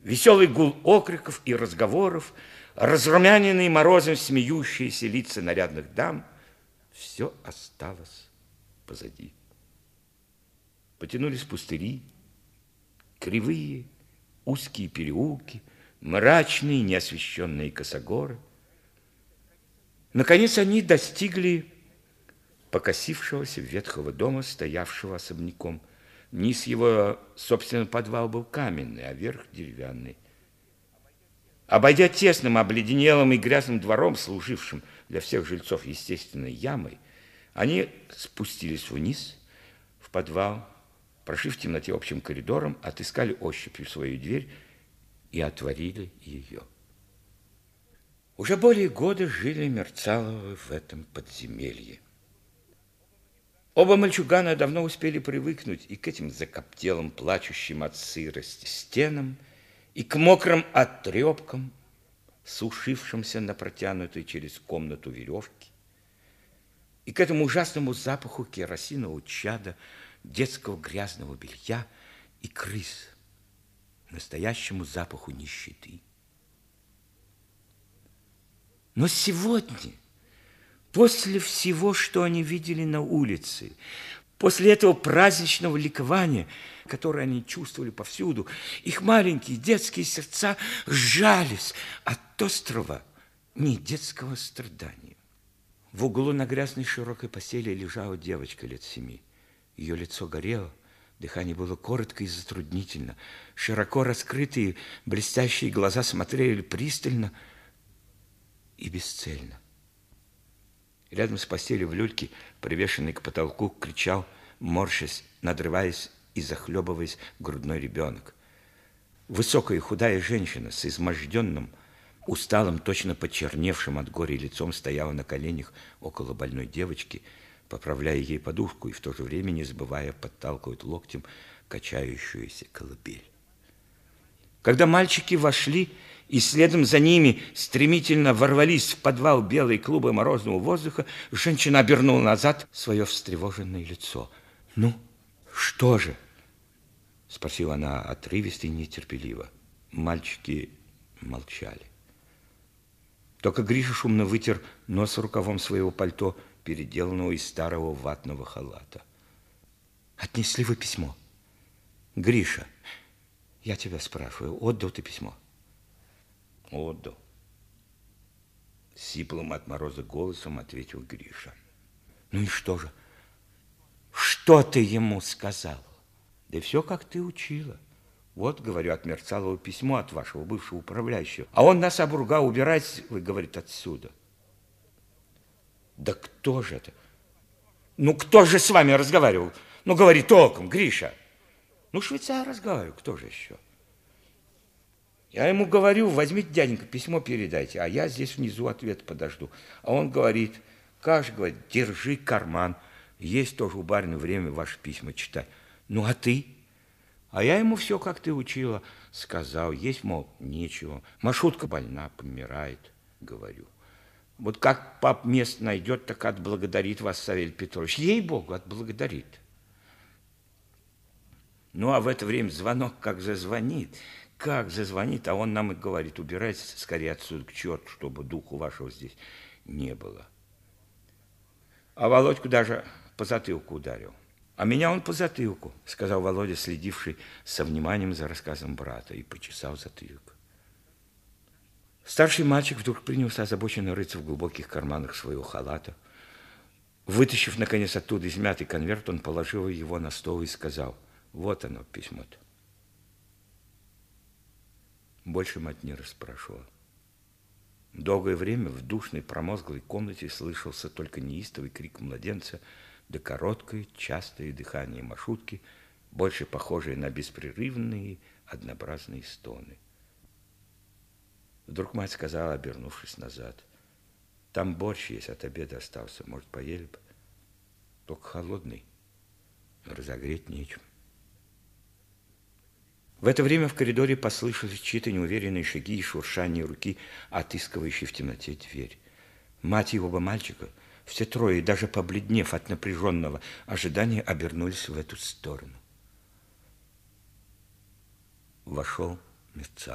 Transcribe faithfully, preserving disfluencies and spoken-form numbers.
Веселый гул окриков и разговоров, разрумяненные морозом смеющиеся лица нарядных дам — все осталось позади. Потянулись пустыри, кривые, узкие переулки, мрачные, неосвещенные косогоры. Наконец они достигли покосившегося ветхого дома, стоявшего особняком. Низ его, собственно, подвал был каменный, а верх деревянный. Обойдя тесным, обледенелым и грязным двором, служившим для всех жильцов естественной ямой, они спустились вниз в подвал, прошли в темноте общим коридором, отыскали ощупью свою дверь и отворили ее. Уже более года жили Мерцаловы в этом подземелье. Оба мальчугана давно успели привыкнуть и к этим закоптелым, плачущим от сырости стенам, и к мокрым оттрепкам, сушившимся на протянутой через комнату веревке, и к этому ужасному запаху керосинового чада, детского грязного белья и крыс, настоящему запаху нищеты. Но сегодня, после всего, что они видели на улице, после этого праздничного ликования, которое они чувствовали повсюду, их маленькие детские сердца сжались от острого недетского страдания. В углу на грязной широкой постели лежала девочка лет семи. Ее лицо горело, дыхание было коротко и затруднительно. Широко раскрытые блестящие глаза смотрели пристально и бесцельно. Рядом с постелью в люльке, привешенный к потолку, кричал, морщась, надрываясь и захлебываясь, грудной ребенок. Высокая и худая женщина с изможденным, усталым, точно почерневшим от горя лицом стояла на коленях около больной девочки, поправляя ей подушку и в то же время не забывая подталкивать локтем качающуюся колыбель. Когда мальчики вошли, и следом за ними стремительно ворвались в подвал белые клубы морозного воздуха, женщина обернула назад свое встревоженное лицо. «Ну, что же?» — спросила она отрывисто и нетерпеливо. Мальчики молчали. Только Гриша шумно вытер нос рукавом своего пальто, переделанного из старого ватного халата. «Отнесли вы письмо?» «Гриша, я тебя спрашиваю, отдал ты письмо?» «Отдал», — сиплым от мороза голосом ответил Гриша. «Ну и что же? Что ты ему сказал?» «Да все, как ты учила. Вот, говорю, от Мерцалова письмо от вашего бывшего управляющего. А он нас обругал, убирать, вы, говорит, отсюда». «Да кто же это? Ну, кто же с вами разговаривал? Ну, говори толком, Гриша». «Ну, швейцар разговаривал, кто же еще?» Я ему говорю, возьмите, дяденька, письмо передайте, а я здесь внизу ответ подожду. А он говорит, как же, говорит, держи карман, есть тоже у барина время ваши письма читать. Ну, а ты? А я ему все, как ты учила, сказал. Есть, мол, нечего. Машутка больна, помирает, говорю. Вот как пап место найдет, так отблагодарит вас, Савелий Петрович. Ей-богу, отблагодарит. Ну, а в это время звонок как зазвонит. Как зазвонит, а он нам и говорит, убирайтесь скорее отсюда к черту, чтобы духу вашего здесь не было. А Володьку даже по затылку ударил. А меня он по затылку, сказал Володя, следивший со вниманием за рассказом брата, и почесал затылок. Старший мальчик вдруг принялся озабоченно рыться в глубоких карманах своего халата. Вытащив, наконец, оттуда измятый конверт, он положил его на стол и сказал, вот оно, письмо-то. Больше мать не расспрашивала. Долгое время в душной промозглой комнате слышался только неистовый крик младенца, да короткое, частое дыхание Машутки, больше похожее на беспрерывные, однообразные стоны. Вдруг мать сказала, обернувшись назад, там борщ есть, от обеда остался, может, поели бы? Только холодный, разогреть нечем. В это время в коридоре послышались чьи-то неуверенные шаги и шуршание руки, отыскивающей в темноте дверь. Мать и оба мальчика, все трое, даже побледнев от напряженного ожидания, обернулись в эту сторону. Вошел Мерцалов.